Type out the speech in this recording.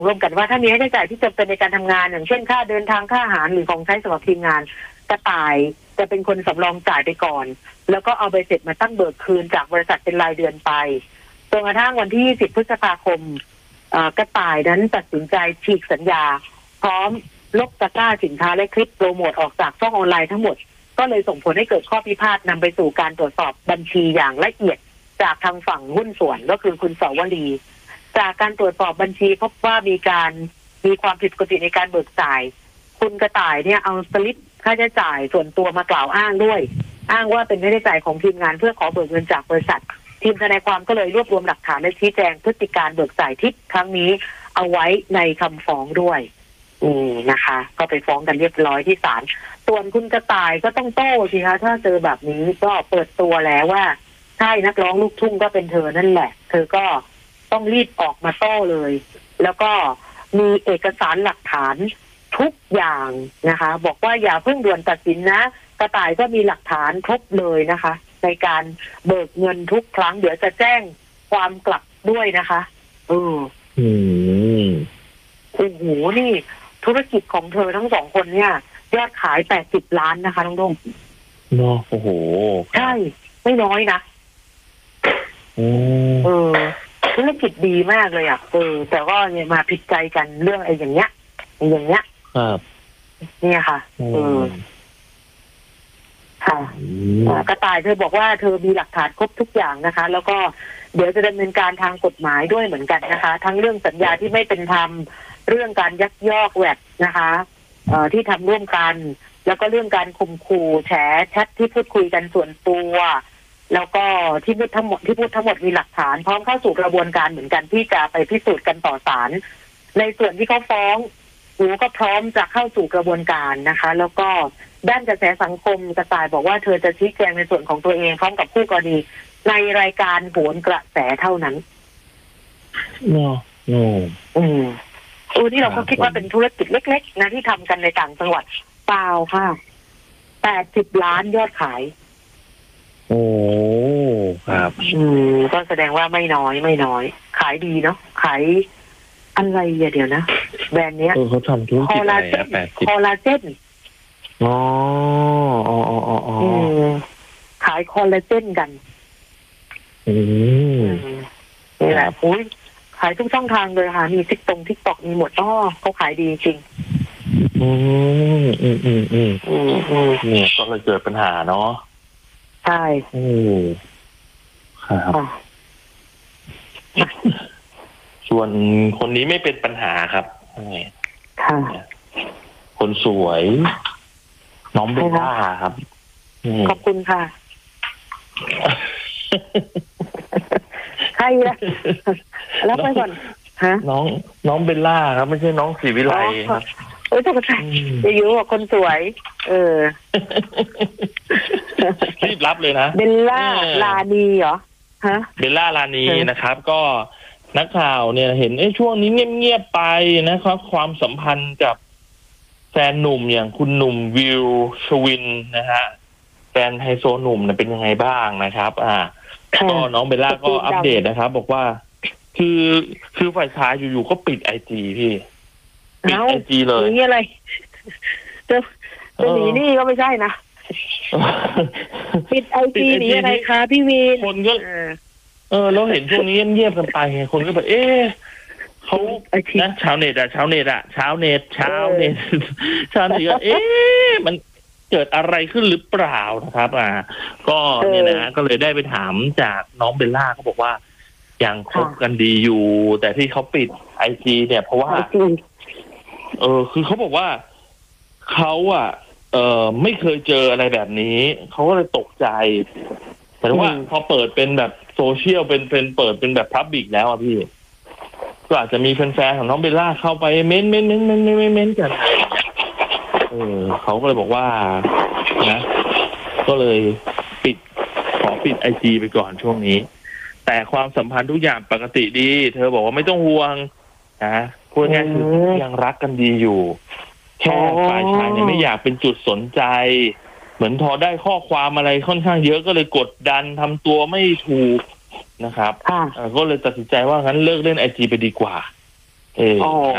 ร่วมกันว่าถ้ามีค่าใช้จ่ายที่จำเป็นในการทำงานอย่างเช่นค่าเดินทางค่าอาหารหรือของใช้สำหรับทีมงานกระต่ายจะเป็นคนสำรองจ่ายไปก่อนแล้วก็เอาใบเสร็จมาตั้งเบิกคืนจากบริษัทเป็นรายเดือนไปจนกระทั่งวันที่10 พฤษภาคมกระต่ายนั้นตัดสินใจฉีกสัญญาพร้อมลบตะกร้าสินค้าและคลิปโปรโมทออกจากช่องออนไลน์ทั้งหมดก็เลยส่งผลให้เกิดข้อพิพาทนำไปสู่การตรวจสอบบัญชีอย่างละเอียดจากทางฝั่งหุ้นส่วนก็คือคุณสวลีจากการตรวจสอบบัญชีพบว่ามีความผิดปกติในการเบิกจ่ายคุณกระต่ายเนี่ยเอาสลิปค่าใช้จ่ายส่วนตัวมากล่าวอ้างด้วยอ้างว่าเป็นค่าใช้จ่ายของทีมงานเพื่อขอเบิกเงินจากบริษัททีมทนายความก็เลยรวบรวมหลักฐานและชี้แจงพฤติการเบิกจ่ายทิปครั้งนี้เอาไว้ในคำฟ้องด้วยนะคะก็ไปฟ้องกันเรียบร้อยที่ศาลส่วนคุณกระต่ายก็ต้องโต้สิคะถ้าเจอแบบนี้ก็เปิดตัวแล้วว่าใช่นักร้องลูกทุ่งก็เป็นเธอนั่นแหละเธอก็ต้องรีบออกมาโต้เลยแล้วก็มีเอกสารหลักฐานทุกอย่างนะคะบอกว่าอย่าเพิ่งด่วนตัดสินนะกระต่ายก็มีหลักฐานครบเลยนะคะในการเบิกเงินทุกครั้งเดี๋ยวจะแจ้งความกลับด้วยนะคะโอ้โหนี่ธุรกิจของเธอทั้งสองคนเนี่ยยอดขาย80 ล้านนะคะน้องดงเนาะโอ้โหใช่ไม่น้อยนะธุรกิจดีมากเลยอ่ะแต่ก็เนี่ยมาผิดใจกันเรื่องไอ้อย่างเงี้ยครับเนี่ยค่ะค่ะกระต่ายเธอบอกว่าเธอมีหลักฐานครบทุกอย่างนะคะแล้วก็เดี๋ยวจะดำเนินการทางกฎหมายด้วยเหมือนกันนะคะทั้งเรื่องสัญญาที่ไม่เป็นธรรมเรื่องการยักยอกแวดนะคะที่ทำร่วมกันแล้วก็เรื่องการข่มขู่แฉแชทที่พูดคุยกันส่วนตัวแล้วก็ที่พูดทั้งหมดมีหลักฐานพร้อมเข้าสู่กระบวนการเหมือนกันที่จะไปพิสูจน์กันต่อศาลในส่วนที่เขาฟ้องหนูก็พร้อมจะเข้าสู่กระบวนการนะคะแล้วก็ด้านกระแสสังคมกระต่ายบอกว่าเธอจะชี้แจงในส่วนของตัวเองพร้อมกับคู่กรณีในรายการโหนกระแสเท่านั้นที่เราก็คิดว่าเป็นธุรกิจเล็กๆนะที่ทำกันในต่างจังหวัดเปล่าค่ะ80 ล้านยอดขายโอ้ครับก็แสดงว่าไม่น้อยขายดีเนาะขายอะไรเดี๋ยวนะแบรนด์เนี้ยเขาทำธุรกิจอะไรนะคอลลาเจนขายคอลลาเจนกันนี่แหละขายทุกช่องทางเลยค่ะมีทิกตอกมีหมดเขาขายดีจริงเนี่ยก็เลยเกิดปัญหาเนาะใช่ครับส่วนคนนี้ไม่เป็นปัญหาครับค่ะคนสวยน้องเบลล่าครับขอบคุณค่ะใครล่ะแล้วไปก่อนฮะน้องเบลล่าครับไม่ใช่น้องศรีวิไลครับตกใจจะอยู่กับคนสวยรีบรับเลยนะเบลล่าลานีเหรอฮะเบลล่าลานีนะครับก็นักข่าวเนี่ยเห็นช่วงนี้เงียบๆไปนะครับความสัมพันธ์กับแฟนหนุ่มอย่างคุณหนุ่มวิวชวินนะฮะแฟนไฮโซหนุ่มเนี่ยเป็นยังไงบ้างนะครับก็น้องเบลล่าก็อัปเดตนะครับบอกว่าคือฝ่ายชายอยู่ๆก็ปิด IG พี่ปิด IG เลยนี่อะไรจะหนีนี่ก็ไม่ใช่นะปิด IG หนีอะไรคะพี่วีนคนก็เราเห็นช่วงนี้เงียบๆกันไปไงคนก็แบบเขานะชาวเน็ตก็มันเกิดอะไรขึ้นหรือเปล่านะครับก็เนี่ยนะก็เลยได้ไปถามจากน้องเบลล่าเขาบอกว่ายังคบกันดีอยู่แต่ที่เขาปิด IG เนี่ยเพราะว่าคือเขาบอกว่าเขาไม่เคยเจออะไรแบบนี้เขาก็เลยตกใจแต่ว่าพอเปิดเป็นแบบโซเชียลเป็นเปิดเป็นแบบพับบิกแล้วอ่ะพี่ก็อาจจะมีแฟนๆของน้องเบลล่าเข้าไปเม้นกันเขาก็เลยบอกว่านะก็เลยขอปิด IG ไปก่อนช่วงนี้แต่ความสัมพันธ์ทุกอย่างปกติดีเธอบอกว่าไม่ต้องห่วงนะพูดง่ายคือยังรักกันดีอยู่แค่ฝ่ายชายเนี่ยไม่อยากเป็นจุดสนใจเหมือนพอได้ข้อความอะไรค่อนข้างเยอะก็เลยกดดันทำตัวไม่ถูกนะครับก็เลยตัดสินใจว่างั้นเลิกเล่น IG ไปดีกว่า